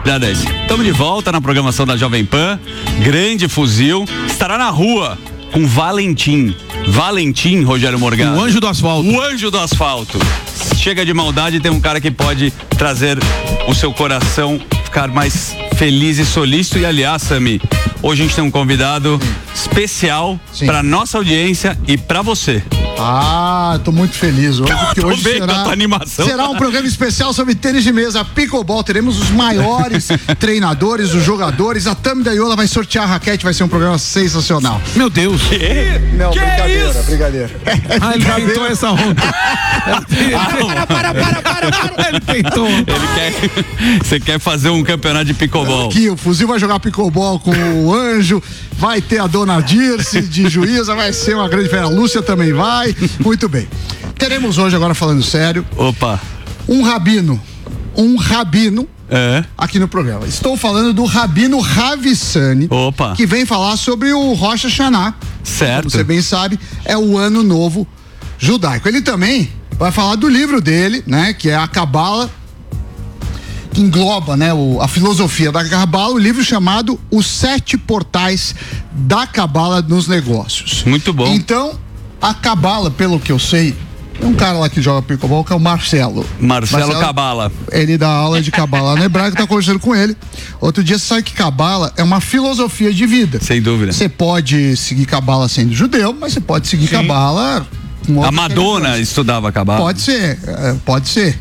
Já desce. Estamos de volta na programação da Jovem Pan. Grande Fuzil. Estará na rua com Valentim, Rogério Morgado. O anjo do asfalto. O anjo do asfalto. Chega de maldade, tem um cara que pode trazer o seu coração ficar mais feliz e solícito. E aliás, Sami, hoje a gente tem um convidado especial para nossa audiência e para você. Tô muito feliz hoje, porque hoje será um programa especial sobre tênis de mesa, pickleball. Teremos os maiores treinadores, os jogadores. A Tami Daiola vai sortear a raquete, vai ser um programa sensacional. Meu Deus. Não, brincadeira. Ele tentou essa onda. Para. Ele tentou. Você quer fazer um campeonato de pickleball? Aqui, o Fuzil vai jogar pickleball com o Anjo, vai ter a dona Dirce de juíza, vai ser uma grande fera. A Lúcia também vai. Muito bem. Teremos hoje, agora falando sério, um rabino aqui no programa. Estou falando do Rabino Ravissani, que vem falar sobre o Rosh Hashanah. Certo. Como você bem sabe, é o Ano Novo Judaico. Ele também vai falar do livro dele, né, que é a Cabala, que engloba, né, a filosofia da Cabala, o livro chamado Os 7 Portais da Cabala nos Negócios. Muito bom. Então, a Cabala, pelo que eu sei, tem um cara lá que joga pickleball que é o Marcelo Cabala. Ele dá aula de Cabala no hebraico, tá conversando com ele. Outro dia você sabe que Cabala é uma filosofia de vida. Sem dúvida. Você pode seguir Cabala sendo judeu, mas você pode seguir Cabala com a Madonna estudava Cabala. Pode ser.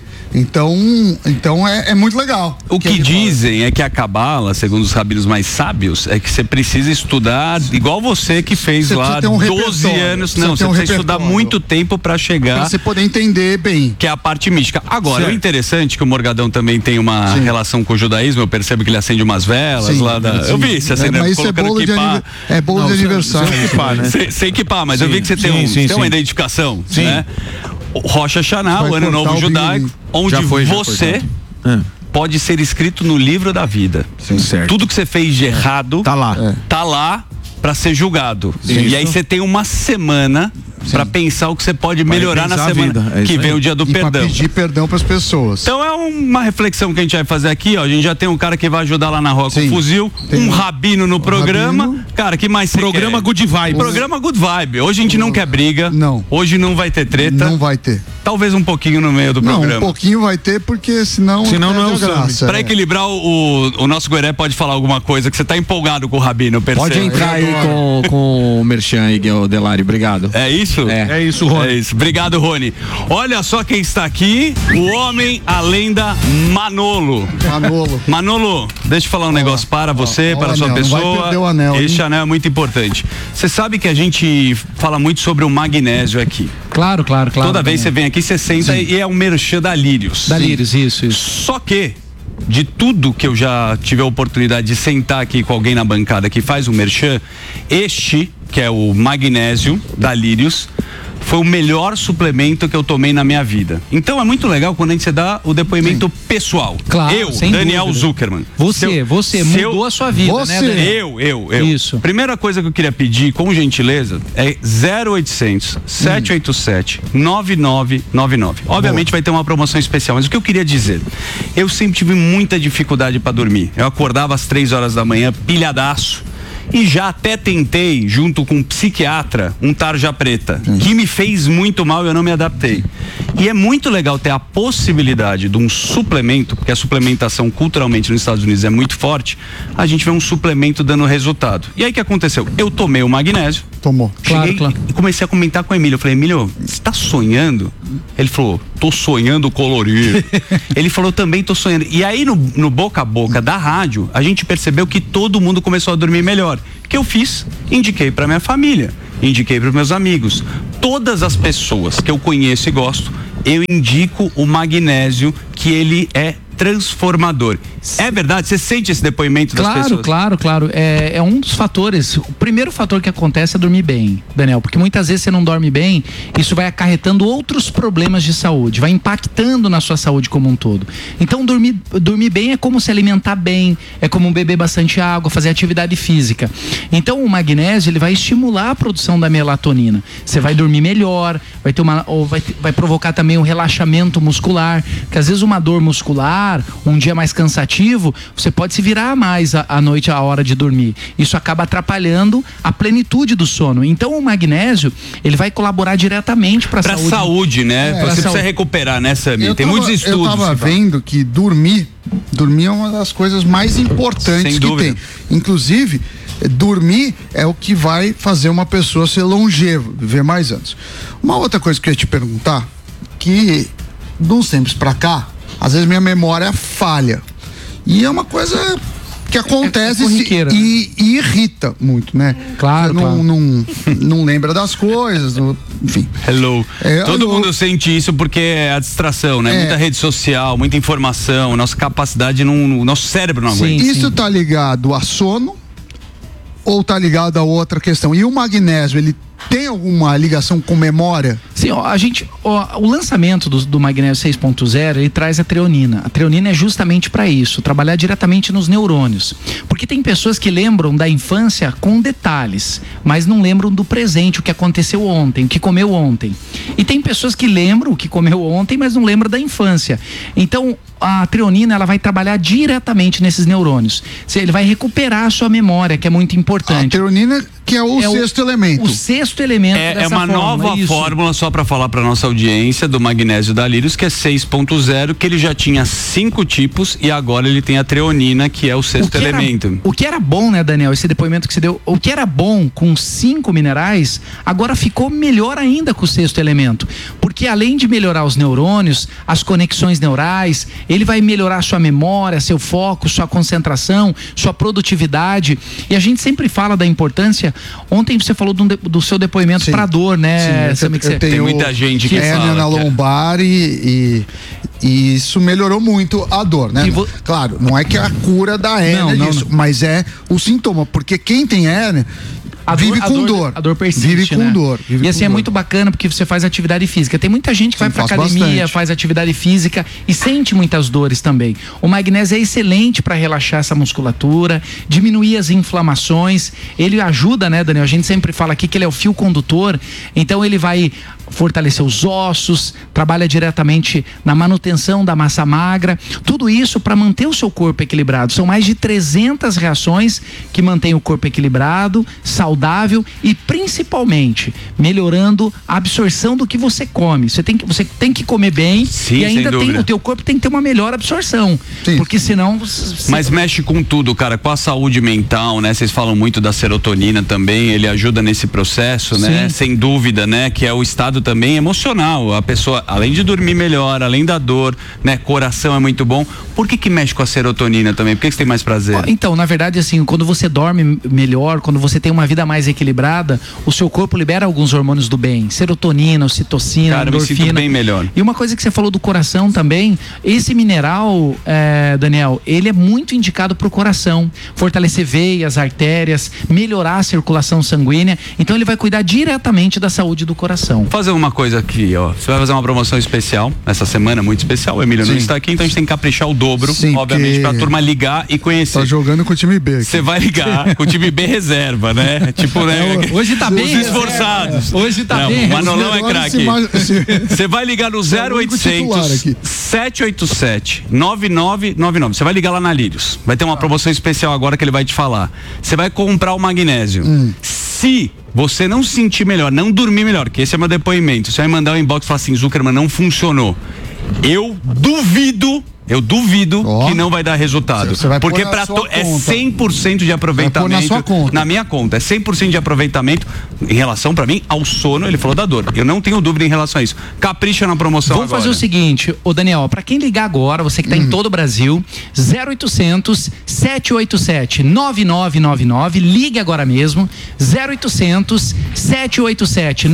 Então é muito legal. O que dizem é que a Cabala, segundo os rabinos mais sábios, é que você precisa estudar igual você que fez lá 12 anos. Não, você precisa estudar muito tempo para chegar. Pra você poder entender bem. Que é a parte mística. Agora, o interessante é que o Morgadão também tem uma relação com o judaísmo. Eu percebo que ele acende umas velas lá da. Eu vi você acendendo, mas isso é bolo de aniversário. Sem equipar, né? Sem equipar, mas eu vi que você tem uma identificação, né? Rosh Hashanah, o Ano Novo Judaico, onde você pode ser escrito no livro da vida. Certo. Tudo que você fez de errado tá lá para ser julgado. E aí você tem uma semana para pensar o que você pode melhorar na semana que vem o dia do perdão. Pra pedir perdão para as pessoas. Então é uma reflexão que a gente vai fazer aqui, ó. A gente já tem um cara que vai ajudar lá na rua com o fuzil, um rabino no programa. Cara, que mais você Programa quer? Good Vibe. Programa Good Vibe. Hoje a gente não quer briga. Não. Hoje não vai ter treta. Não vai ter. Talvez um pouquinho no meio do programa. Um pouquinho vai ter, porque senão não é o graça. Pra equilibrar, o nosso Gueré pode falar alguma coisa, que você tá empolgado com o rabino, eu percebo. Pode entrar aí com o Merchan aí, Delari, obrigado. É isso? É isso, Rony. É isso. Obrigado, Rony. Olha só quem está aqui, o homem, a lenda Manolo. Manolo, deixa eu falar um negócio para você, para a sua pessoa. Não vai perder o anel. Esse anel é muito importante. Você sabe que a gente fala muito sobre o magnésio aqui. Claro. Toda vez que você vem aqui, você senta e é um merchan da Lírios. Da Lírios, isso. Só que, de tudo que eu já tive a oportunidade de sentar aqui com alguém na bancada que faz um merchan, este, que é o magnésio da Lírios, foi o melhor suplemento que eu tomei na minha vida. Então é muito legal quando a gente dá o depoimento pessoal. Claro, eu, Daniel Zuckerman. Você mudou a sua vida, né, Daniel? Eu. Isso. Primeira coisa que eu queria pedir, com gentileza, é 0800 787 9999. Obviamente vai ter uma promoção especial, mas o que eu queria dizer, eu sempre tive muita dificuldade para dormir. Eu acordava às 3 horas da manhã, pilhadaço. E já até tentei, junto com um psiquiatra, um tarja preta, que me fez muito mal e eu não me adaptei. E é muito legal ter a possibilidade de um suplemento, porque a suplementação culturalmente nos Estados Unidos é muito forte, a gente vê um suplemento dando resultado. E aí o que aconteceu? Eu tomei o magnésio. Tomou. Cheguei e comecei a comentar com o Emílio. Eu falei, Emílio, você tá sonhando? Ele falou, tô sonhando colorido. Ele falou, também tô sonhando. E aí no boca a boca da rádio, a gente percebeu que todo mundo começou a dormir melhor. O que eu fiz? Indiquei para minha família, indiquei para os meus amigos. Todas as pessoas que eu conheço e gosto, eu indico o magnésio, que ele é transformador. É verdade? Você sente esse depoimento das pessoas? Claro. É um dos fatores. O primeiro fator que acontece é dormir bem, Daniel, porque muitas vezes você não dorme bem, isso vai acarretando outros problemas de saúde, vai impactando na sua saúde como um todo. Então dormir bem é como se alimentar bem, é como beber bastante água, fazer atividade física. Então o magnésio, ele vai estimular a produção da melatonina. Você vai dormir melhor, vai provocar também um relaxamento muscular, que às vezes uma dor muscular mal-estar, um dia mais cansativo, você pode se virar mais à noite, à hora de dormir. Isso acaba atrapalhando a plenitude do sono. Então o magnésio, ele vai colaborar diretamente para a saúde, né? Você precisa recuperar, né, Samir? Tem muitos estudos. Eu tava vendo que dormir é uma das coisas mais importantes que tem. Inclusive, dormir é o que vai fazer uma pessoa ser longeva, viver mais anos. Uma outra coisa que eu ia te perguntar, que de uns tempos pra cá, às vezes minha memória falha. E é uma coisa que acontece e irrita muito, né? Claro, não lembra das coisas, enfim. Todo mundo sente isso porque é a distração, né? Muita rede social, muita informação, nossa capacidade, nosso cérebro não aguenta. Isso tá ligado a sono ou tá ligado a outra questão? E o magnésio, ele tem alguma ligação com memória? Sim, o lançamento do magnésio 6.0, ele traz a treonina. A treonina é justamente para isso, trabalhar diretamente nos neurônios. Porque tem pessoas que lembram da infância com detalhes, mas não lembram do presente, o que aconteceu ontem, o que comeu ontem. E tem pessoas que lembram o que comeu ontem, mas não lembram da infância. Então, a treonina, ela vai trabalhar diretamente nesses neurônios. Ele vai recuperar a sua memória, que é muito importante. A treonina, que é o sexto elemento. O sexto elemento dessa é uma nova fórmula, só para falar para nossa audiência, do magnésio da Lírios, que é 6.0, que ele já tinha 5 tipos e agora ele tem a treonina, que é o sexto elemento. O que era bom, né, Daniel, esse depoimento que você deu, o que era bom com 5 minerais, agora ficou melhor ainda com o sexto elemento. Porque além de melhorar os neurônios, as conexões neurais, ele vai melhorar sua memória, seu foco, sua concentração, sua produtividade. E a gente sempre fala da importância. Ontem você falou do seu depoimento para dor, né? Sim, tem muita gente que fala. Na lombar e isso melhorou muito a dor, né? Claro, não é que é a cura da hérnia mas é o sintoma, porque quem tem hérnia vive com dor. A dor persiste, vive com dor. E assim, é muito bacana porque você faz atividade física. Tem muita gente que vai pra academia, faz atividade física e sente muitas dores também. O magnésio é excelente para relaxar essa musculatura, diminuir as inflamações. Ele ajuda, né, Daniel? A gente sempre fala aqui que ele é o fio condutor, então ele vai fortalecer os ossos, trabalha diretamente na manutenção da massa magra, tudo isso para manter o seu corpo equilibrado. São mais de 300 reações que mantêm o corpo equilibrado, saudável e principalmente melhorando a absorção do que você come. Você tem que comer bem. Sim, e ainda o teu corpo tem que ter uma melhor absorção. Sim. Porque senão... Mas mexe com tudo, cara, com a saúde mental, né? Vocês falam muito da serotonina também, ele ajuda nesse processo, né? Sem dúvida, né? Que é o estado também emocional. A pessoa, além de dormir melhor, além da dor, né? Coração é muito bom. Por que mexe com a serotonina também? Por que você tem mais prazer? Então, na verdade, assim, quando você dorme melhor, quando você tem uma vida mais equilibrada, o seu corpo libera alguns hormônios do bem. Serotonina, ocitocina, endorfina. Eu me sinto bem melhor. E uma coisa que você falou do coração também, esse mineral, Daniel, ele é muito indicado pro coração. Fortalecer veias, artérias, melhorar a circulação sanguínea. Então, ele vai cuidar diretamente da saúde do coração. Fazer uma coisa aqui, ó. Você vai fazer uma promoção especial essa semana, muito especial. O Emílio não está aqui, então a gente tem que caprichar o dobro, obviamente, pra turma ligar e conhecer. Tá jogando com o time B. Você vai ligar com o time B reserva, né? Tipo, né? Hoje tá bem esforçados. Hoje tá bem. O Manolão é craque. Você vai ligar no 0800 787 9999. Você vai ligar lá na Lírios. Vai ter uma promoção especial agora que ele vai te falar. Você vai comprar o magnésio. Se você não se sentir melhor, não dormir melhor, que esse é meu depoimento, você vai mandar um inbox e falar assim, Zuckerman, não funcionou. Eu duvido que não vai dar resultado. Porque é 100% de aproveitamento. Na sua conta. Na minha conta. É 100% de aproveitamento em relação, pra mim, ao sono. Ele falou da dor. Eu não tenho dúvida em relação a isso. Capricha na promoção agora. Vamos fazer o seguinte, Daniel, pra quem ligar agora, você que tá em todo o Brasil, 0800 787 9999, ligue agora mesmo, 0800 787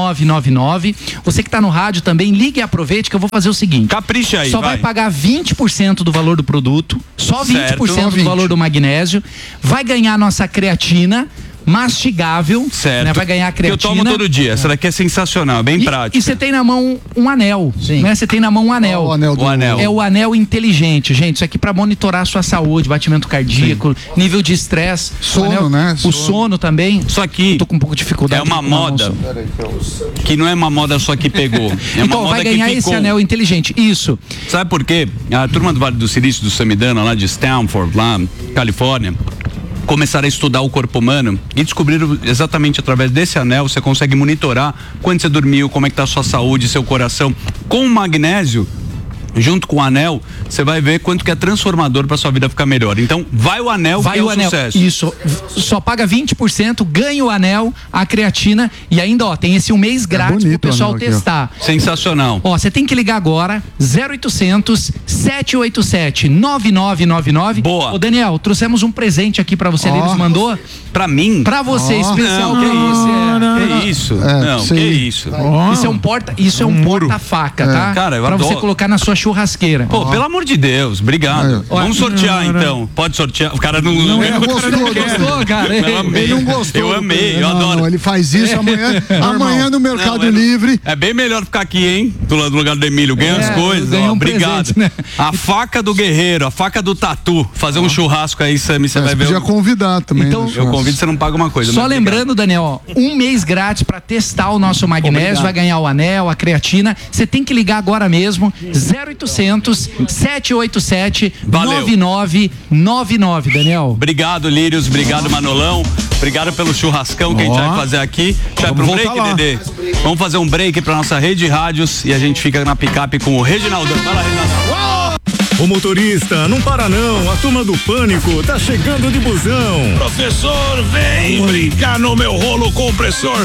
9999. Você que tá no rádio também, ligue e aproveite que eu vou fazer o seguinte. Capricha aí, Só vai pagar 20% do valor do produto, só 20% do valor do magnésio, vai ganhar nossa creatina, mastigável. Certo. Né? Vai ganhar creatina. Que eu tomo todo dia. Essa daqui é sensacional, bem prática. E você tem na mão um anel, né? Você tem na mão um anel. O anel do... O anel. É o anel inteligente, gente. Isso aqui pra monitorar a sua saúde, batimento cardíaco, nível de estresse. Sono, né? O sono também. Isso aqui Tô com um pouco de dificuldade. é uma com a mão, moda sono. que não é uma moda só que pegou. É uma Então, moda vai que ganhar ficou. esse anel inteligente. Isso. Sabe por quê? A turma do Vale do Silício, do Samidana, lá de Stanford, lá, Califórnia, começaram a estudar o corpo humano e descobriram exatamente através desse anel você consegue monitorar quando você dormiu, como é que tá a sua saúde, seu coração. Com o magnésio, junto com o anel, você vai ver quanto que é transformador para sua vida ficar melhor. Então, vai o anel, Vai que é o o anel. sucesso. Isso. Só paga 20%, ganha o anel, a creatina e ainda, ó, tem esse um mês grátis bonito pro pessoal o anel aqui, ó. testar. Sensacional. Ó, você tem que ligar agora, 0800 787 9999. Boa. Ô, Daniel, trouxemos um presente aqui pra você, ele nos mandou. Pra mim? Pra você, especial. Não, que isso? É. Que isso? É, Não, sim. que isso? Isso é um porta-faca, tá? Cara, eu pra você adoro. colocar na sua churrasqueira. Pô, pelo amor de Deus, obrigado. Olha. Vamos sortear então. Pode sortear. O cara não. Ele o cara gostou, não quer. gostou, cara. Eu amei. Ele não gostou. Eu amei, eu Não, adoro. não, ele faz isso amanhã no Mercado Livre. É bem melhor ficar aqui, hein? Do lugar do Emílio. Ganha as coisas. ganha Ó, um obrigado. presente, né? A faca do guerreiro, a faca do tatu. Fazer um churrasco aí, Sammy, você vai Você ver. podia convidar também. Então, no Eu churrasco. convido, você não paga uma coisa. Só mas lembrando, Daniel, ó, um mês grátis pra testar o nosso magnésio, Obrigado. vai ganhar o anel, a creatina. Você tem que ligar agora mesmo, 0800 787 Valeu. 9999, Daniel. Obrigado, Lírios. Obrigado, Manolão. Obrigado pelo churrascão que a gente vai fazer aqui. Já Vamos pro break, voltar lá. Dedê? Vamos fazer um break pra nossa rede de rádios e a gente fica na picape com o Reginaldão. Vai lá, Reginaldão. O motorista, não para não, a turma do Pânico tá chegando de busão. Professor, vem brincar no meu rolo compressor.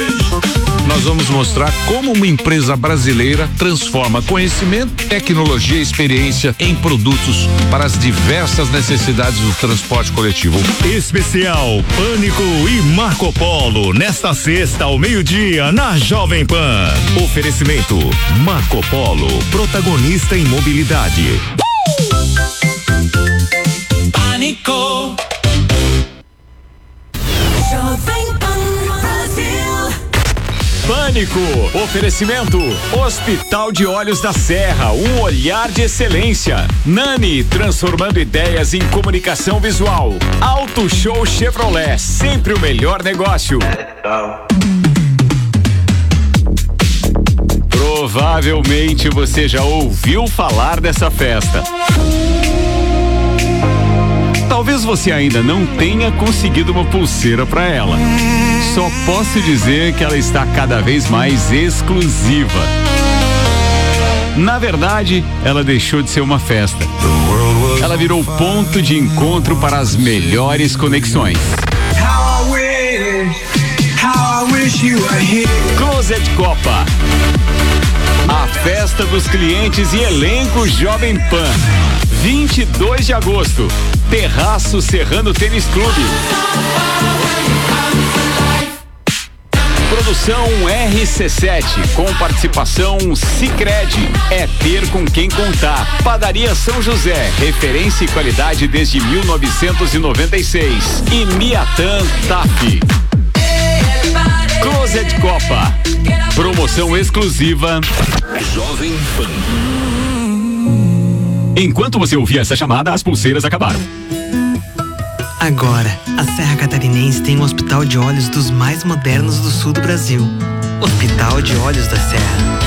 Nós vamos mostrar como uma empresa brasileira transforma conhecimento, tecnologia e experiência em produtos para as diversas necessidades do transporte coletivo. Especial Pânico e Marco Polo, nesta sexta ao meio-dia, na Jovem Pan. Oferecimento Marco Polo, protagonista em mobilidade. Pânico. Jovem Pan Brasil. Pânico, oferecimento Hospital de Olhos da Serra, um olhar de excelência. Nani, transformando ideias em comunicação visual. Auto Show Chevrolet, sempre o melhor negócio. Provavelmente você já ouviu falar dessa festa. Talvez você ainda não tenha conseguido uma pulseira para ela. Só posso dizer que ela está cada vez mais exclusiva. Na verdade, ela deixou de ser uma festa. Ela virou ponto de encontro para as melhores conexões. Closet Copa. A festa dos clientes e elenco Jovem Pan. 22 de agosto. Terraço Serrano Tênis Clube. Produção RC7, com participação Sicredi. É ter com quem contar. Padaria São José, referência e qualidade desde 1996. E Miatan TAF. Closet Copa. Promoção exclusiva Jovem Pan. Enquanto você ouvia essa chamada, as pulseiras acabaram. Agora, a Serra Catarinense tem um hospital de olhos dos mais modernos do sul do Brasil. Hospital de Olhos da Serra.